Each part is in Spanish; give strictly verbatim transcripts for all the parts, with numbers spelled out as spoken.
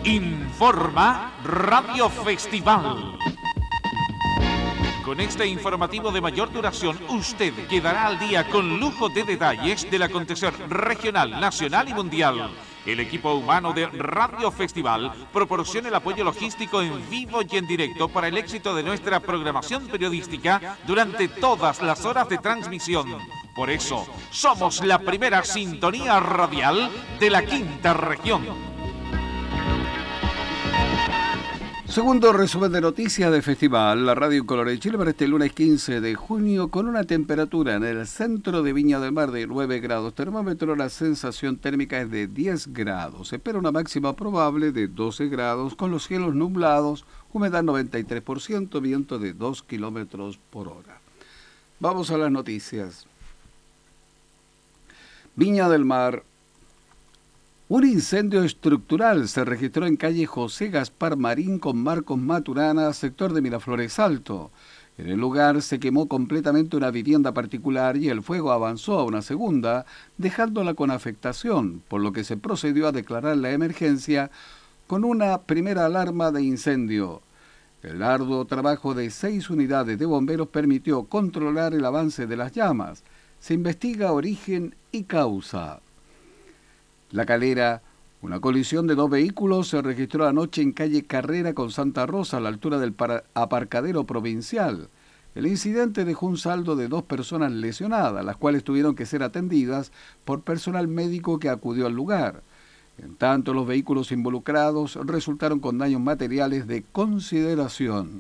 Informa Radio Festival. Con este informativo de mayor duración, usted quedará al día con lujo de detalles del acontecer regional, nacional y mundial. El equipo humano de Radio Festival proporciona el apoyo logístico en vivo y en directo para el éxito de nuestra programación periodística durante todas las horas de transmisión. Por eso, somos la primera sintonía radial de la quinta región. Segundo resumen de noticias de Festival, la Radio Color de Chile para este lunes quince de junio, con una temperatura en el centro de Viña del Mar de nueve grados. Termómetro, la sensación térmica es de diez grados. Se espera una máxima probable de doce grados, con los cielos nublados, humedad noventa y tres por ciento, viento de dos kilómetros por hora. Vamos a las noticias. Viña del Mar. Un incendio estructural se registró en calle José Gaspar Marín con Marcos Maturana, sector de Miraflores Alto. En el lugar se quemó completamente una vivienda particular y el fuego avanzó a una segunda, dejándola con afectación, por lo que se procedió a declarar la emergencia con una primera alarma de incendio. El arduo trabajo de seis unidades de bomberos permitió controlar el avance de las llamas. Se investiga origen y causa. La Calera, una colisión de dos vehículos se registró anoche en calle Carrera con Santa Rosa, a la altura del aparcadero provincial. El incidente dejó un saldo de dos personas lesionadas, las cuales tuvieron que ser atendidas por personal médico que acudió al lugar. En tanto, los vehículos involucrados resultaron con daños materiales de consideración.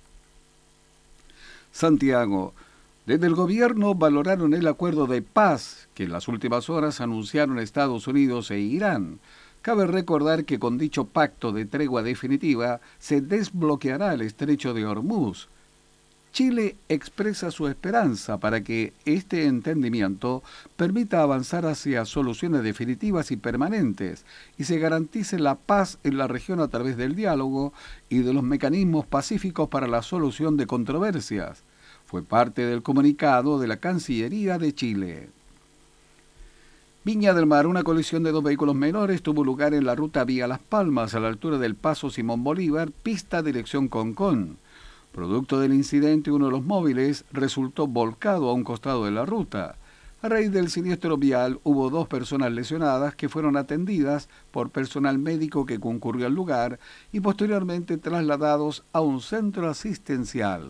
Santiago. Desde el gobierno valoraron el acuerdo de paz que en las últimas horas anunciaron Estados Unidos e Irán. Cabe recordar que con dicho pacto de tregua definitiva se desbloqueará el estrecho de Hormuz. Chile expresa su esperanza para que este entendimiento permita avanzar hacia soluciones definitivas y permanentes y se garantice la paz en la región a través del diálogo y de los mecanismos pacíficos para la solución de controversias. Fue parte del comunicado de la Cancillería de Chile. Viña del Mar, una colisión de dos vehículos menores tuvo lugar en la ruta vía Las Palmas, a la altura del Paso Simón Bolívar, pista dirección Concón. Producto del incidente, uno de los móviles resultó volcado a un costado de la ruta. A raíz del siniestro vial, hubo dos personas lesionadas que fueron atendidas por personal médico que concurrió al lugar y posteriormente trasladados a un centro asistencial.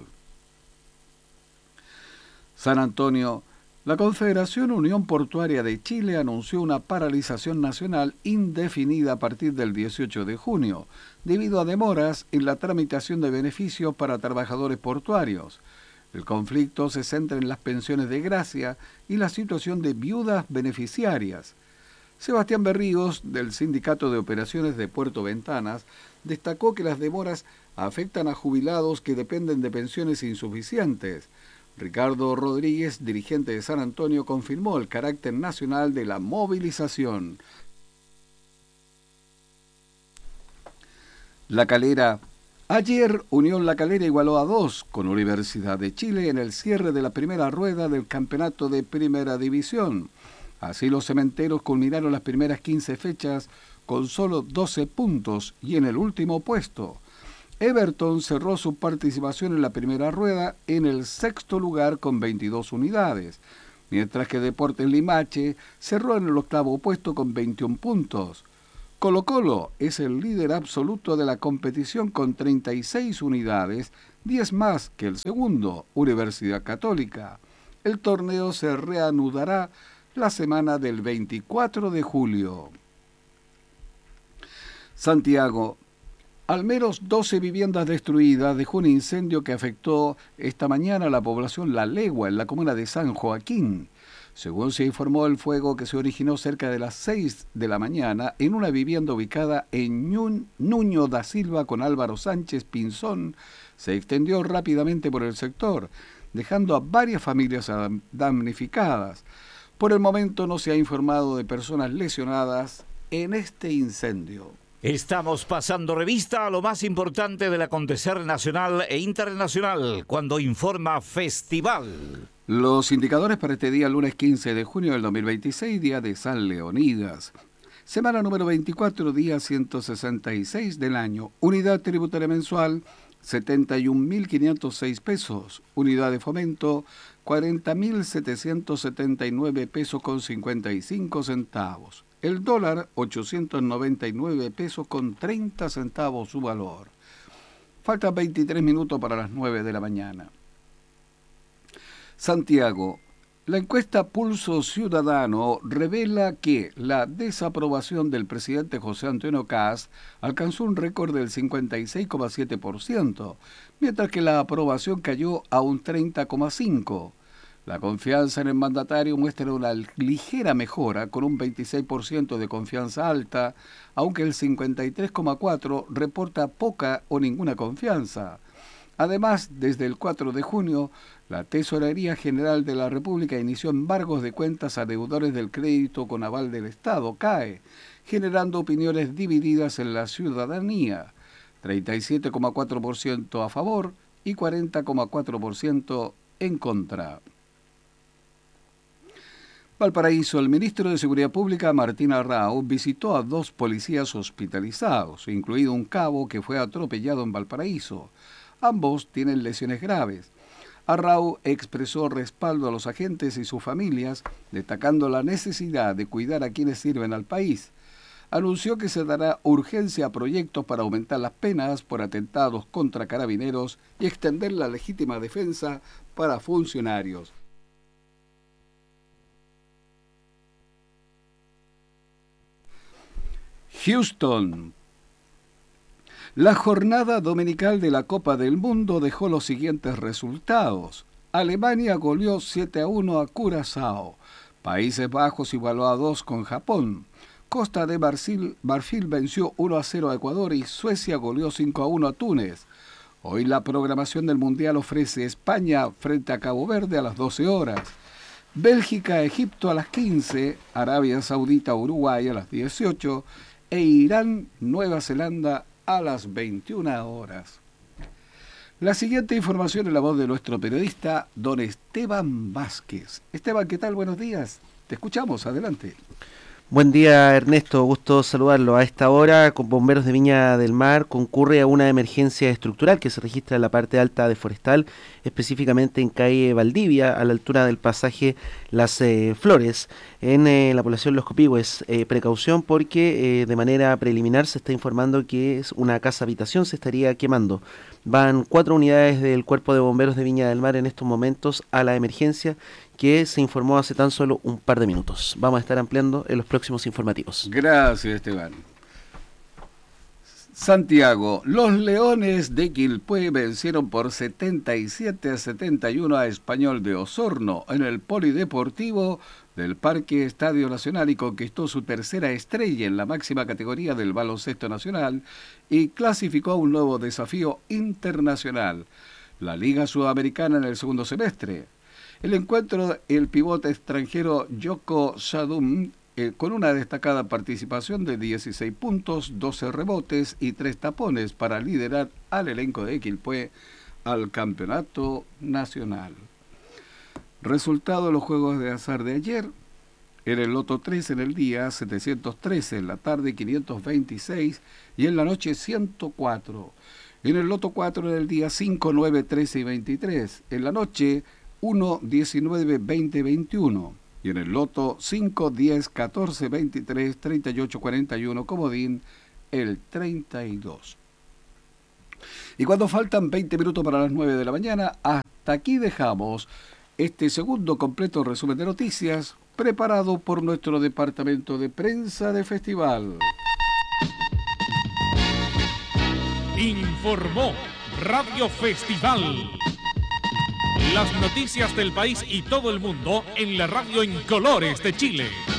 San Antonio. La Confederación Unión Portuaria de Chile anunció una paralización nacional indefinida a partir del dieciocho de junio, debido a demoras en la tramitación de beneficios para trabajadores portuarios. El conflicto se centra en las pensiones de gracia y la situación de viudas beneficiarias. Sebastián Berríos, del Sindicato de Operaciones de Puerto Ventanas, destacó que las demoras afectan a jubilados que dependen de pensiones insuficientes. Ricardo Rodríguez, dirigente de San Antonio, confirmó el carácter nacional de la movilización. La Calera. Ayer, Unión La Calera igualó a dos con Universidad de Chile en el cierre de la primera rueda del campeonato de Primera División. Así, los cementeros culminaron las primeras quince fechas con solo doce puntos y en el último puesto. Everton cerró su participación en la primera rueda en el sexto lugar con veintidós unidades, mientras que Deportes Limache cerró en el octavo puesto con veintiún puntos. Colo-Colo es el líder absoluto de la competición con treinta y seis unidades, diez más que el segundo, Universidad Católica. El torneo se reanudará la semana del veinticuatro de julio. Santiago. Al menos doce viviendas destruidas dejó un incendio que afectó esta mañana a la población La Legua, en la comuna de San Joaquín. Según se informó, el fuego, que se originó cerca de las seis de la mañana en una vivienda ubicada en Ñun, Nuño da Silva con Álvaro Sánchez Pinzón, se extendió rápidamente por el sector, dejando a varias familias damnificadas. Por el momento no se ha informado de personas lesionadas en este incendio. Estamos pasando revista a lo más importante del acontecer nacional e internacional cuando informa Festival. Los indicadores para este día, lunes quince de junio del dos mil veintiséis, día de San Leonidas. Semana número veinticuatro, día ciento sesenta y seis del año. Unidad tributaria mensual, setenta y un mil quinientos seis pesos. Unidad de fomento, cuarenta mil setecientos setenta y nueve pesos con cincuenta y cinco centavos. El dólar, ochocientos noventa y nueve pesos con treinta centavos su valor. Faltan veintitrés minutos para las nueve de la mañana. Santiago. La encuesta Pulso Ciudadano revela que la desaprobación del presidente José Antonio Kast alcanzó un récord del cincuenta y seis coma siete por ciento, mientras que la aprobación cayó a un treinta coma cinco por ciento. La confianza en el mandatario muestra una ligera mejora, con un veintiséis por ciento de confianza alta, aunque el cincuenta y tres coma cuatro por ciento reporta poca o ninguna confianza. Además, desde el cuatro de junio, la Tesorería General de la República inició embargos de cuentas a deudores del crédito con aval del Estado, C A E, generando opiniones divididas en la ciudadanía, treinta y siete coma cuatro por ciento a favor y cuarenta coma cuatro por ciento en contra. Valparaíso. El ministro de Seguridad Pública, Martín Arrau, visitó a dos policías hospitalizados, incluido un cabo que fue atropellado en Valparaíso. Ambos tienen lesiones graves. Arrau expresó respaldo a los agentes y sus familias, destacando la necesidad de cuidar a quienes sirven al país. Anunció que se dará urgencia a proyectos para aumentar las penas por atentados contra carabineros y extender la legítima defensa para funcionarios. Houston. La jornada dominical de la Copa del Mundo dejó los siguientes resultados. Alemania goleó siete a uno a Curazao. Países Bajos igualó a dos con Japón. Costa de Marfil, Marfil venció uno a cero a Ecuador y Suecia goleó cinco a uno a Túnez. Hoy la programación del Mundial ofrece España frente a Cabo Verde a las doce horas. Bélgica, Egipto a las quince, Arabia Saudita, Uruguay a las dieciocho e Irán, Nueva Zelanda a las veintiuna horas. La siguiente información es la voz de nuestro periodista, don Esteban Vázquez. Esteban, ¿qué tal? Buenos días. Te escuchamos, adelante. Buen día, Ernesto, gusto saludarlo. A esta hora, con bomberos de Viña del Mar, concurre a una emergencia estructural que se registra en la parte alta de Forestal, específicamente en calle Valdivia, a la altura del pasaje Las eh, Flores, en eh, la población Los Copihue. Eh, precaución porque eh, de manera preliminar se está informando que es una casa habitación se estaría quemando. Van cuatro unidades del Cuerpo de Bomberos de Viña del Mar en estos momentos a la emergencia, que se informó hace tan solo un par de minutos. Vamos a estar ampliando en los próximos informativos. Gracias, Esteban. Santiago. Los Leones de Quilpué vencieron por setenta y siete a setenta y uno a Español de Osorno en el Polideportivo del Parque Estadio Nacional y conquistó su tercera estrella en la máxima categoría del baloncesto nacional y clasificó a un nuevo desafío internacional, la Liga Sudamericana en el segundo semestre. El encuentro, el pivote extranjero Yoko Sadum, eh, con una destacada participación de dieciséis puntos, doce rebotes y tres tapones para liderar al elenco de Quilpué al campeonato nacional. Resultado de los juegos de azar de ayer: en el Loto tres en el día setecientos trece, en la tarde quinientos veintiséis y en la noche ciento cuatro. En el Loto cuatro en el día cinco, nueve, trece y veintitrés, en la noche uno, diecinueve, veinte, veintiuno, y en el Loto cinco, diez, catorce, veintitrés, treinta y ocho, cuarenta y uno, comodín el treinta y dos. Y cuando faltan veinte minutos para las nueve de la mañana, hasta aquí dejamos este segundo completo resumen de noticias preparado por nuestro departamento de prensa de festival. Informó Radio Festival. Las noticias del país y todo el mundo en la radio en colores de Chile.